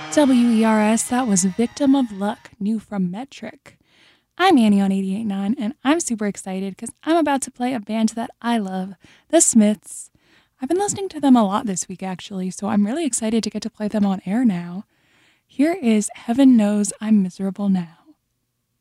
WERS, that was Victim of Luck, new from Metric. I'm Annie on 88.9, and I'm super excited because I'm about to play a band that I love, The Smiths. I've been listening to them a lot this week, actually, so I'm really excited to get to play them on air now. Here is Heaven Knows I'm Miserable Now.